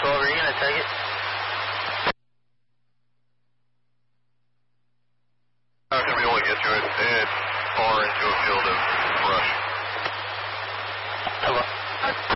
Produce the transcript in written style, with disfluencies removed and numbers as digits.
12, are you going to take it? Not going to be able to get to it. It's far into a field of brush. Hello.